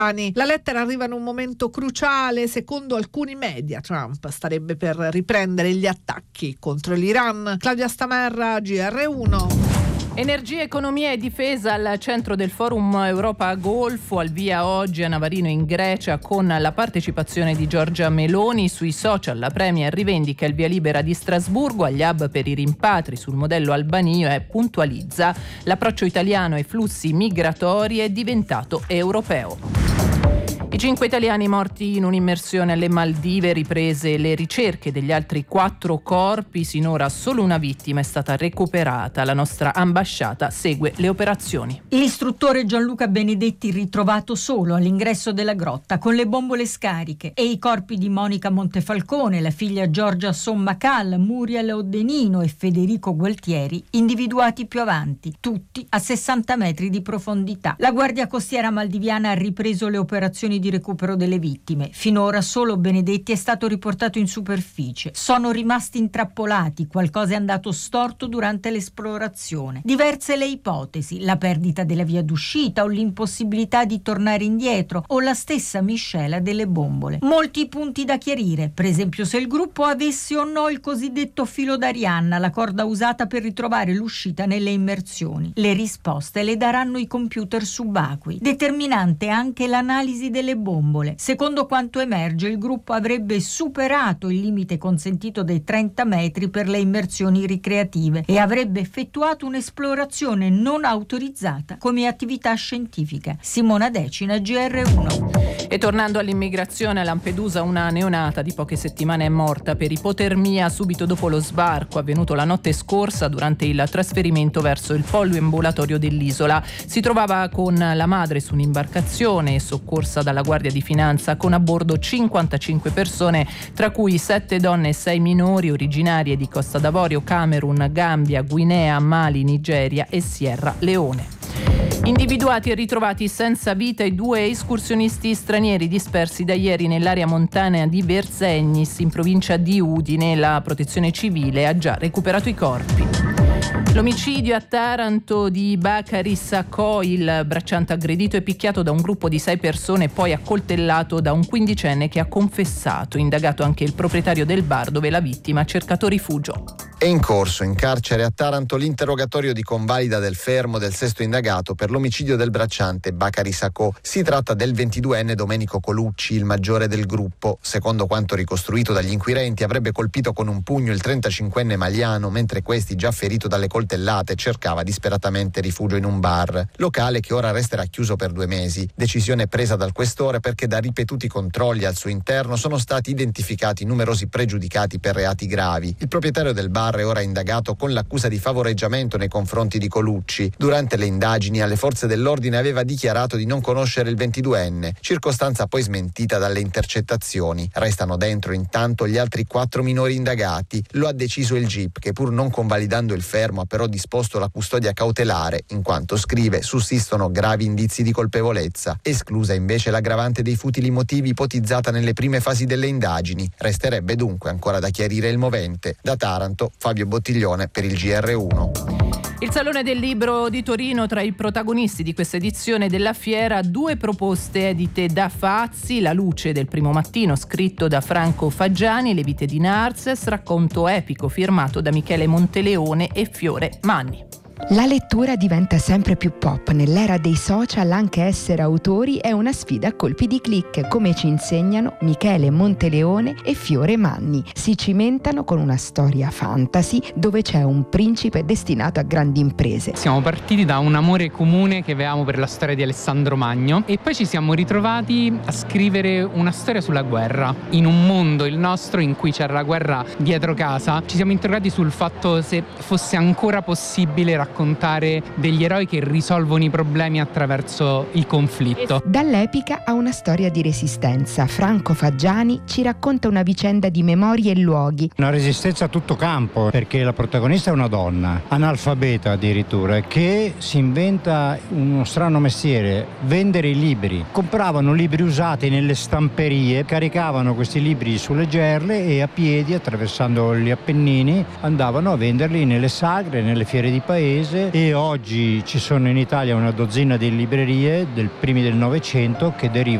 La lettera arriva in un momento cruciale. Secondo alcuni media, Trump starebbe per riprendere gli attacchi contro l'Iran. Claudia Stamerra, GR1. Energia, economia e difesa al centro del Forum Europa Golfo, al via oggi a Navarino in Grecia con la partecipazione di Giorgia Meloni. Sui social la Premier rivendica il via libera di Strasburgo agli hub per i rimpatri sul modello albanio e puntualizza: l'approccio italiano ai flussi migratori è diventato europeo. I 5 italiani morti in un'immersione alle Maldive, riprese le ricerche degli altri 4 corpi, sinora solo una vittima è stata recuperata. La nostra ambasciata segue le operazioni. L'istruttore Gianluca Benedetti ritrovato solo all'ingresso della grotta con le bombole scariche, e i corpi di Monica Montefalcone, la figlia Giorgia Sommacal, Muriel Oddenino e Federico Gualtieri individuati più avanti, tutti a 60 metri di profondità. La Guardia Costiera maldiviana ha ripreso le operazioni di recupero delle vittime. Finora solo Benedetti è stato riportato in superficie. Sono rimasti intrappolati, qualcosa è andato storto durante l'esplorazione. Diverse le ipotesi: la perdita della via d'uscita o l'impossibilità di tornare indietro o la stessa miscela delle bombole. Molti punti da chiarire, per esempio se il gruppo avesse o no il cosiddetto filo d'Arianna, la corda usata per ritrovare l'uscita nelle immersioni. Le risposte le daranno i computer subacquei. Determinante anche l'analisi delle bombole. Secondo quanto emerge, il gruppo avrebbe superato il limite consentito dei 30 metri per le immersioni ricreative e avrebbe effettuato un'esplorazione non autorizzata come attività scientifica. Simona Decina, GR1. E tornando all'immigrazione, a Lampedusa una neonata di poche settimane è morta per ipotermia subito dopo lo sbarco avvenuto la notte scorsa durante il trasferimento verso il poliambulatorio dell'isola. Si trovava con la madre su un'imbarcazione soccorsa dalla Guardia di Finanza con a bordo 55 persone, tra cui 7 donne e 6 minori originarie di Costa d'Avorio, Camerun, Gambia, Guinea, Mali, Nigeria e Sierra Leone. Individuati e ritrovati senza vita i 2 escursionisti stranieri dispersi da ieri nell'area montana di Verzegnis in provincia di Udine. La Protezione Civile ha già recuperato i corpi. L'omicidio a Taranto di Bakary Sacco, il bracciante aggredito e picchiato da un gruppo di 6 persone, poi accoltellato da un 15enne che ha confessato. Indagato anche il proprietario del bar dove la vittima ha cercato rifugio. È in corso in carcere a Taranto l'interrogatorio di convalida del fermo del 6° indagato per l'omicidio del bracciante Bakary Sacco. Si tratta del 22enne Domenico Colucci, il maggiore del gruppo. Secondo quanto ricostruito dagli inquirenti, avrebbe colpito con un pugno il 35enne Maliano, mentre questi, già ferito dalle coltellate, cercava disperatamente rifugio in un bar, locale che ora resterà chiuso per 2 mesi. Decisione presa dal questore perché da ripetuti controlli al suo interno sono stati identificati numerosi pregiudicati per reati gravi. Il proprietario del bar è ora indagato con l'accusa di favoreggiamento nei confronti di Colucci. Durante le indagini alle forze dell'ordine aveva dichiarato di non conoscere il 22enne, circostanza poi smentita dalle intercettazioni. Restano dentro intanto gli altri 4 minori indagati. Lo ha deciso il GIP, che pur non convalidando il fermo ha però disposto la custodia cautelare, in quanto, scrive, sussistono gravi indizi di colpevolezza. Esclusa invece l'aggravante dei futili motivi ipotizzata nelle prime fasi delle indagini. Resterebbe dunque ancora da chiarire il movente. Da Taranto, Fabio Bottiglione per il GR1. Il Salone del Libro di Torino, tra i protagonisti di questa edizione della fiera, 2 proposte edite da Fazzi: La luce del primo mattino, scritto da Franco Faggiani, Le vite di Narses, racconto epico firmato da Michele Monteleone e Fiore Manni. La lettura diventa sempre più pop. Nell'era dei social anche essere autori è una sfida a colpi di click, come ci insegnano Michele Monteleone e Fiore Manni. Si cimentano con una storia fantasy dove c'è un principe destinato a grandi imprese. Siamo partiti da un amore comune che avevamo per la storia di Alessandro Magno e poi ci siamo ritrovati a scrivere una storia sulla guerra. In un mondo, il nostro, in cui c'era la guerra dietro casa, ci siamo interrogati sul fatto se fosse ancora possibile raccontare degli eroi che risolvono i problemi attraverso il conflitto. Dall'epica a una storia di resistenza, Franco Faggiani ci racconta una vicenda di memorie e luoghi. Una resistenza a tutto campo, perché la protagonista è una donna, analfabeta addirittura, che si inventa uno strano mestiere: vendere i libri. Compravano libri usati nelle stamperie, caricavano questi libri sulle gerle e a piedi, attraversando gli Appennini, andavano a venderli nelle sagre, nelle fiere di paese. paese, e oggi ci sono in Italia una dozzina di librerie del primi del Novecento che derivano